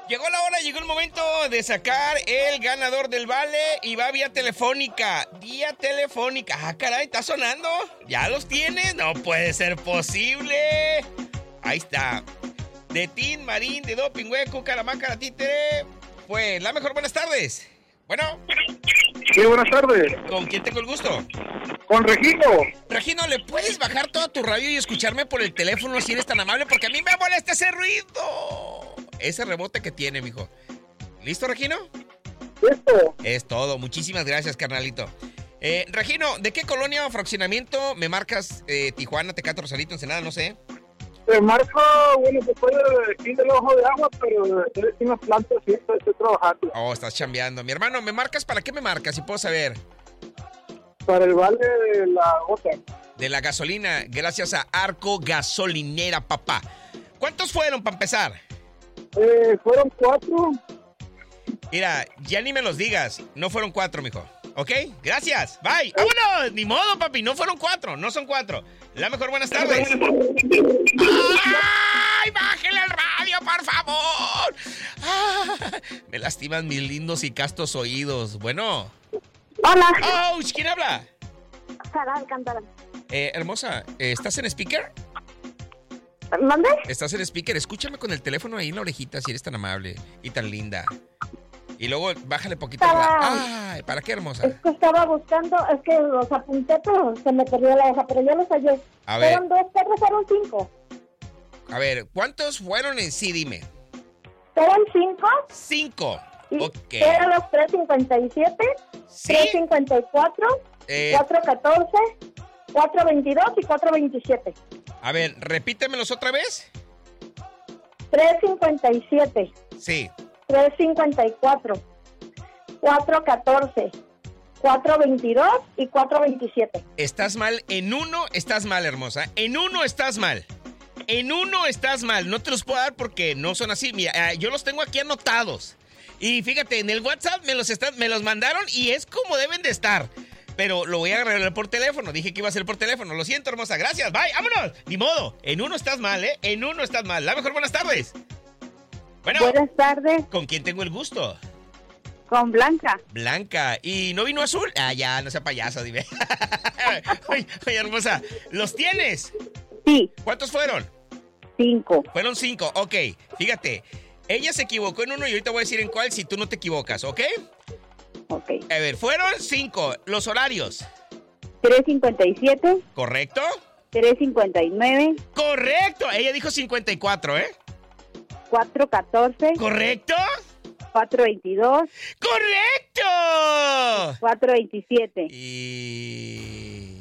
Llegó la hora, llegó el momento de sacar el ganador del vale y va vía telefónica. Vía telefónica. Ah, caray, ¿está sonando? ¿Ya los tienes? No puede ser posible. Ahí está. De Tin, Marín, de Doping, Hueco, Caramaca, Títere. Pues la mejor, buenas tardes. Bueno. Sí, buenas tardes. ¿Con quién tengo el gusto? Con Regino. Regino, ¿le puedes bajar toda tu radio y escucharme por el teléfono si eres tan amable? Porque a mí me molesta ese ruido. Ese rebote que tiene, mijo. ¿Listo, Regino? Listo. Es todo. Muchísimas gracias, carnalito. Regino, ¿de qué colonia o fraccionamiento me marcas? Tijuana, Tecate, Rosarito, Ensenada, no sé. Te marco, bueno, te puedo decir del ojo de agua, pero estoy en las plantas y estoy trabajando. Oh, estás chambeando. Mi hermano, ¿me marcas? ¿Para qué me marcas? Si puedo saber. Para el vale de la gota. De la gasolina, gracias a Arco Gasolinera, papá. ¿Cuántos fueron para empezar? Fueron 4. Mira, ya ni me los digas. No fueron 4, mijo. ¿Ok? Gracias. Bye. ¡Vámonos! Ni modo, papi. No fueron 4. No son 4. La mejor, buenas tardes. ¡Ay! ¡Bájale al radio, por favor! ¡Ah! Me lastiman mis lindos y castos oídos. Bueno. Hola. ¡Oh! ¿Quién habla? Sara Alcántara. Hermosa, ¿estás en speaker? ¿Dónde? ¿Estás en speaker? Escúchame con el teléfono ahí en la orejita si eres tan amable y tan linda. Y luego bájale poquito. Ay, ¿para qué, hermosa? Es que estaba buscando, es que los apunté, pero se me perdió la hoja, pero ya los hallé. A ver. Fueron 2 perros, fueron 5. A ver, ¿cuántos fueron en sí? Dime. Fueron 5. 5. Ok. Eran los 357, ¿Sí? 354, 414, 422 y 427. A ver, repítemelos otra vez. 357. Sí. 354, 414, 422 y 427. Estás mal. En uno estás mal, hermosa. En uno estás mal. En uno estás mal. No te los puedo dar porque no son así. Mira, yo los tengo aquí anotados. Y fíjate, en el WhatsApp me los mandaron y es como deben de estar. Pero lo voy a arreglar por teléfono. Dije que iba a ser por teléfono. Lo siento, hermosa. Gracias. Bye. Vámonos. Ni modo. En uno estás mal, ¿eh? En uno estás mal. La mejor, buenas tardes. Bueno. Buenas tardes. ¿Con quién tengo el gusto? Con Blanca. Blanca. ¿Y no vino azul? Ah, ya, no sea payaso, dime. Oye, hermosa. ¿Los tienes? Sí. ¿Cuántos fueron? 5. Fueron 5. Ok. Fíjate. Ella se equivocó en uno y ahorita voy a decir en cuál si tú no te equivocas, ¿ok? Ok. A ver, fueron 5. Los horarios. 357. ¿Correcto? 359. Correcto. Ella dijo 54, ¿eh? 414. ¿Correcto? 422. ¡Correcto! 427. Y...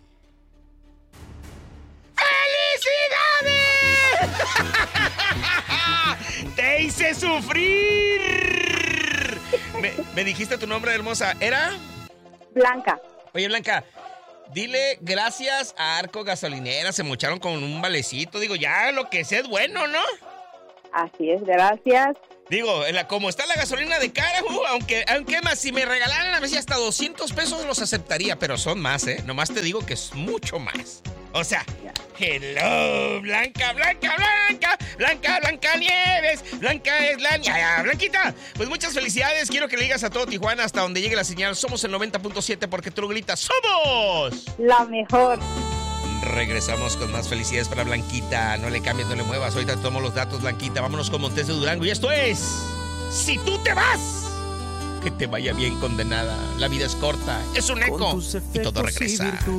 ¡Felicidades! ¡Te hice sufrir! Me dijiste tu nombre, hermosa. ¿Era? Blanca. Oye, Blanca, dile gracias a Arco Gasolinera. Se mocharon con un valecito. Digo, ya lo que sé es bueno, ¿no? Así es, gracias. Digo, como está la gasolina de cara, aunque más, si me regalaran a veces hasta 200 pesos los aceptaría, pero son más, ¿eh? Nomás te digo que es mucho más. O sea, hello, Blanca, Blanca, Blanca, Blanca, Blanca Nieves, Blanca es la niña, Blanquita. Pues muchas felicidades, quiero que le digas a todo Tijuana hasta donde llegue la señal. Somos el 90.7 porque tú lo gritas, ¡somos! La mejor. Regresamos con más felicidades para Blanquita. No le cambies, no le muevas. Ahorita tomo los datos, Blanquita. Vámonos con Montes de Durango. Y esto es... Si tú te vas, que te vaya bien, condenada. La vida es corta, es un eco y todo regresa.